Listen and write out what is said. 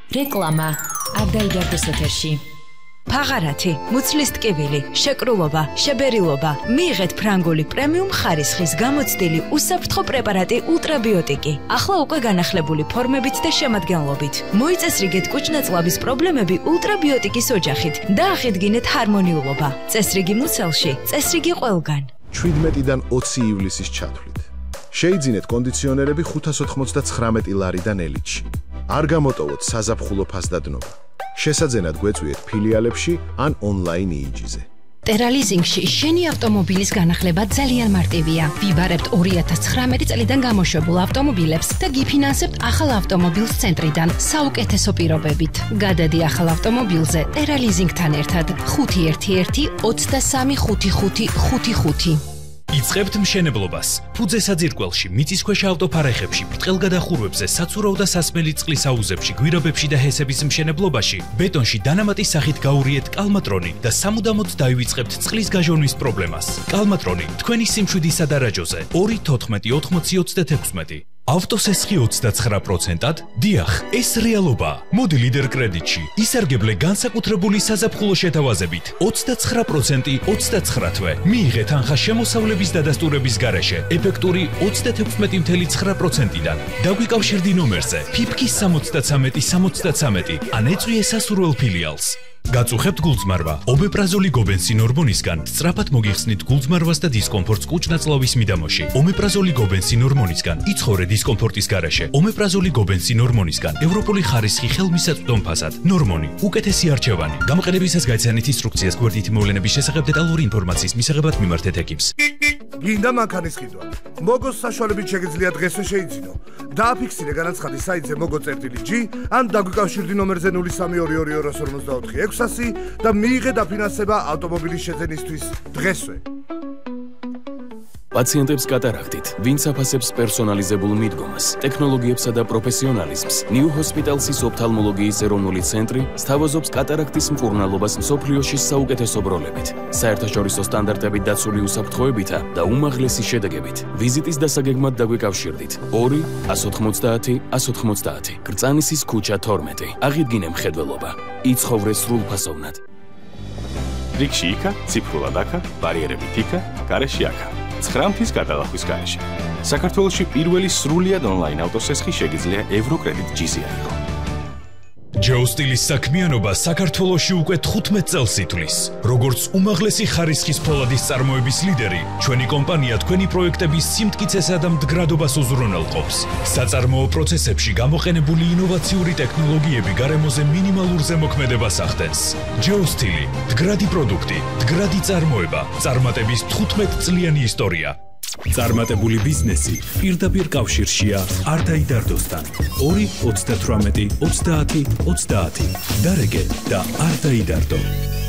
რეკლამა არ დაიდარდოს ეთერში. ფაღარათი, მუცლის ტკივილი, შეკრულობა, შებერილობა. მიიღეთ ფრანგული პრემიუმ ხარისხის გამოცდილი უსაფრთხო პრეპარატი ultrabiotic. ახლა უკვე განახლებული ფორმებით და შემადგენლობით. მოიწესრიგეთ კუჭნაწლავის პრობლემები ultrabiotic-ის ოჯახით და აღიდგინეთ ჰარმონიულობა. წესრიგი მუცელში, წესრიგი ყველგან. 17-დან 20 ივლისის ჩათვლით. შეიძინეთ კონდიციონერები 599 ლარიდან ელიტში. არ გამოტოვოთ საზაფხულო ფასდადნობა. შესაძენად გვეწვიეთ ფილიალებში ან ონლაინ EEG-ზე. ტერალიზინგში შენი ავტომობილის განახლება ძალიან მარტივია. ვიბარებთ 2019 წლიდან გამოშვებულ ავტომობილებს და გიფინანსებთ ახალ ავტომობილს ცენტრიდან საუკეთესო პირობებით. გადადი ახალ ავტომობილზე ტერალიზინგთან ერთად 511 23 55 55. იწყებთ მშენებლობას. ფუძე საძირკველში, მიწისქვეშა ავტოფარეხებში, ბრტყელგადახურვებზე, საცურაო და სასმელი წყლის აუზებში, გვირაბებში და ჰესების მშენებლობაში, ბეტონში დანამატის სახით გაურიეთ კალმატრონი და სამუდამოდ დაივიწყებთ წყლის გაჟონვის პრობლემას. კალმატრონი თქვენი სიმშვიდისა და რაჯოზე 2-14-80-36. ავტოსესხი 29%-ად? დიახ, ეს რეალობაა. მოდი ლიდერ კრედიტში. ისარგებლე განსაკუთრებული საზაფხულო შეთავაზებით. 29% 29 თვე. მიიღეთ ანხა შემოსავლების დადასტურების გარეშე. ეფექტური 36.9%-დან. დაგვიკავშირდი ნომერზე. ფიფკის 73 ან ეწვიე სასურველ ფილიალს. გაწუხებთ გულწმარვა. ომეპრაზოლი გობენსინ ჰორმონისგან სწრაფად მოგიხსნით გულწმარვას და დისკომფორტს კუჭნაწლავის მიდამოში. ომეპრაზოლი გობენსინ ჰორმონისგან იცხოვრე დისკომფორტის გარეშე. ომეპრაზოლი გობენსინ ჰორმონისგან ევროპული ხარისხი ხელმისაწვდომ ფასად. ნორმონი უკეთესი არჩევანი. გამოყენებისას გაიცანით ინსტრუქციას გვერდითი მოვლენების შესახებ დეტალური ინფორმაციის მისაღებად მიმართეთ ეკიპს. გინდა მანქანის ყიდვა. მოგოს საშუალებით შეგიძლია დღესვე შეიძინო. დააფიქსირე განაცხადი საიტზე mogo.g ან დაგვიკავშირდი ნომერზე 0322424600 და მიიღე დაფინანსება ავტომობილის შეძენისთვის დღესვე. პაციენტებს კატარაქტით, ვინც აფასებს პერსონალიზებულ მიდგომას, ტექნოლოგიებსა და პროფესიონალიზმს, New Hospital-ის ოფთალმოლოგიის ეროვნული ცენტრი სთავაზობს კატარაქტის მკურნალობას მსოფლიოში საუკეთესო ბროლებით, საერთაშორისო სტანდარტებით დაცული უსაფრთხოებითა და უმაღლესი შედეგებით. ვიზიტის დასაგეგმად დაგვიკავშირდით 2-190-190, კრწანისის ქუჩა 12. აღიდგინე მხედველობა. იცხოვრე სრულფასოვნად. რიგში იქა, ციფრულად აქა, ბარიერებით იქა, გარეშე აქა. 9 მთის გადალახვის გარეშე. საქართველოში პირველი სრულიად ონლაინ ავტოსესხი შეგიძლია ევროკრედიტ G-ზე აიღო. ჯეოსტილის საქმიანობა საქართველოში უკვე 15 წელს ითვლის. როგორც უმაღლესი ხარისხის ფოლადის წარმოების ლიდერი, ჩვენი კომპანია თქვენი პროექტების სიმტკიცესა და მდგრადობას უზრუნველყოფს. საწარმოო პროცესებში გამოყენებული ინოვაციური ტექნოლოგიები გარემოზე მინიმალურ ზემოქმედებას ახდენს. ჯეოსტილი, მდგრადი პროდუქტი, მდგრადი წარმოება, წარმატების 15 წლიანი ისტორია. წარმატებული ბიზნესი პირდაპირ კავშირშია არ დაიდარდოსთან. 2-38-30-30 დარეგე და არ დაიდარდო.